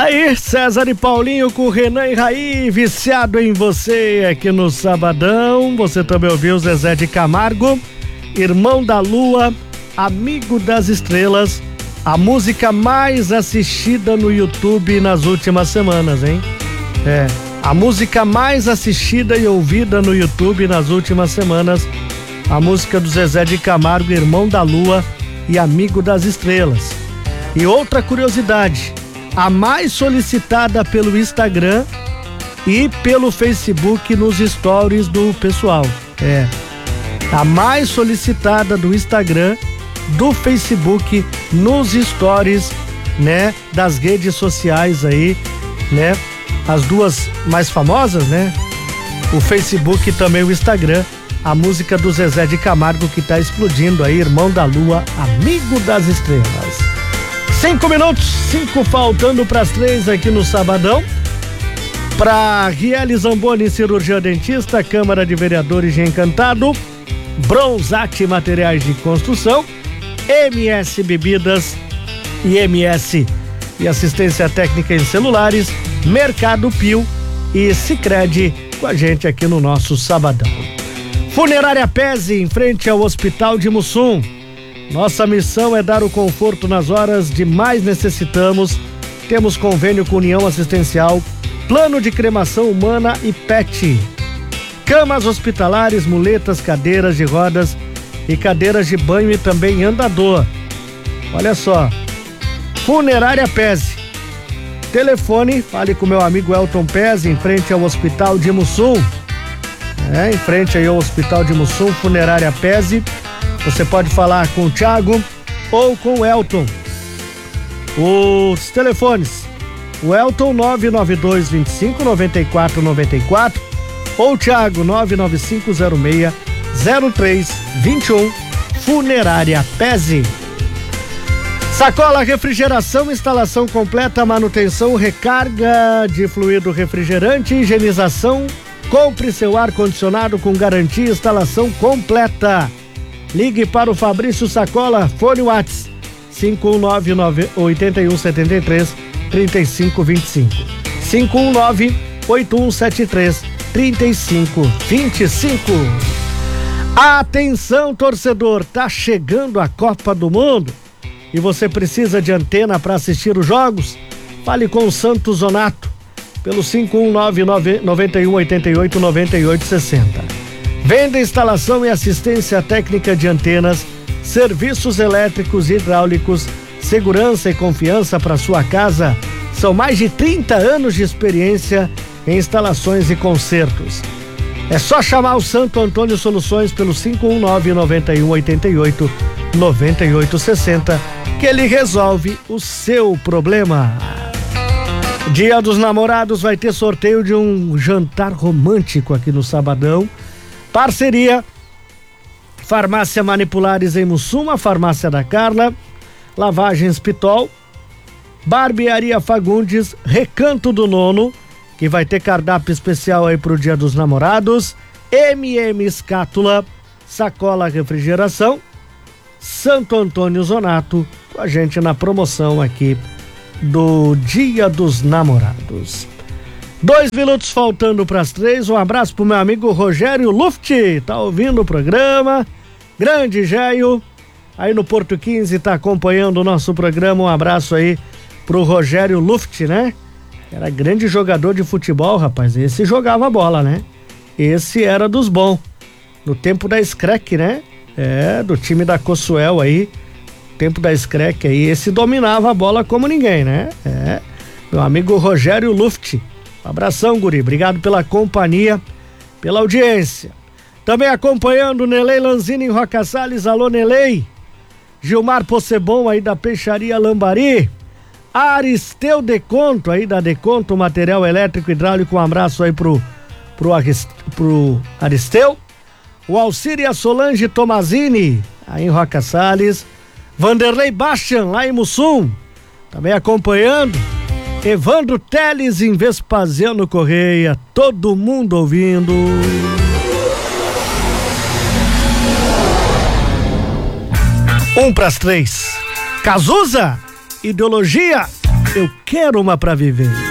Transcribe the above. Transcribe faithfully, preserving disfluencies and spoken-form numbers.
Aí, César e Paulinho com Renan e Raí, viciado em você aqui no Sabadão. Você também ouviu Zezé de Camargo, Irmão da Lua, Amigo das Estrelas, a música mais assistida no YouTube nas últimas semanas, hein? É, a música mais assistida e ouvida no YouTube nas últimas semanas, a música do Zezé de Camargo, Irmão da Lua e Amigo das Estrelas. E outra curiosidade, a mais solicitada pelo Instagram e pelo Facebook nos stories do pessoal. É, a mais solicitada do Instagram, do Facebook, nos stories, né, das redes sociais aí, né, as duas mais famosas, né, o Facebook e também o Instagram, a música do Zezé de Camargo que tá explodindo aí, Irmão da Lua, Amigo das Estrelas. Cinco minutos, cinco faltando para as três aqui no Sabadão. Para Riele Zamboni, cirurgia dentista, Câmara de Vereadores de Encantado, Bronzate Materiais de Construção, M S Bebidas e M S e Assistência Técnica em Celulares, Mercado Pio e Sicredi com a gente aqui no nosso Sabadão. Funerária Pese, em frente ao Hospital de Mussum. Nossa missão é dar o conforto nas horas de mais necessitamos. Temos convênio com União Assistencial, plano de cremação humana e pet. Camas hospitalares, muletas, cadeiras de rodas e cadeiras de banho e também andador. Olha só, Funerária Pese. Telefone, fale com meu amigo Elton Pese, em frente ao Hospital de Mussum. É, em frente aí ao Hospital de Mussum, Funerária Pese. Você pode falar com o Thiago ou com o Elton. Os telefones: o Elton nove nove dois, vinte e cinco, noventa e quatro, noventa e quatro ou o Thiago nove nove cinco zero seis, zero três dois um. Funerária Pese. Sacola Refrigeração, instalação completa, manutenção, recarga de fluido refrigerante, higienização. Compre seu ar-condicionado com garantia, instalação completa. Ligue para o Fabrício Sacola, fone WhatsApp cinco um nove, oito um sete três, três cinco dois cinco, cinco um nove, oito um sete três, três cinco dois cinco. Atenção, torcedor, tá chegando a Copa do Mundo e você precisa de antena para assistir os jogos? Fale com o Santos Zonato pelo cinco um nove, nove um oito oito, nove oito seis zero. Venda, instalação e assistência técnica de antenas, serviços elétricos e hidráulicos, segurança e confiança para sua casa. São mais de trinta anos de experiência em instalações e consertos. É só chamar o Santo Antônio Soluções pelo cinco um nove, nove um oito oito, nove oito seis zero que ele resolve o seu problema. Dia dos Namorados vai ter sorteio de um jantar romântico aqui no Sabadão. Parceria Farmácia Manipulares em Mussum, a Farmácia da Carla, Lavagens Pitol, Barbearia Fagundes, Recanto do Nono, que vai ter cardápio especial aí pro Dia dos Namorados, M M Escátula, Sacola Refrigeração, Santo Antônio Zonato, com a gente na promoção aqui do Dia dos Namorados. Dois minutos faltando para as três. Um abraço pro meu amigo Rogério Luft, tá ouvindo o programa. Grande Géio, aí no Porto quinze, tá acompanhando o nosso programa. Um abraço aí pro Rogério Luft, né? Era grande jogador de futebol, rapaz. Esse jogava bola, né? Esse era dos bons. No tempo da Screc, né? É, do time da Cosuel aí. Tempo da Screc aí. Esse dominava a bola como ninguém, né? É. Meu amigo Rogério Luft. Abração, guri, obrigado pela companhia, pela audiência. Também acompanhando Nelei Lanzini em Roca Salles, alô Nelei. Gilmar Possebon aí da Peixaria Lambari. Aristeu Deconto aí da Deconto, material elétrico hidráulico, um abraço aí pro, pro, pro Aristeu. O Alcir e a Solange Tomazini aí em Roca Salles. Vanderlei Bastian lá em Mussum, também acompanhando. Evandro Teles em Vespasiano Correia, todo mundo ouvindo. Um pras três. Cazuza, ideologia. Eu quero uma pra viver.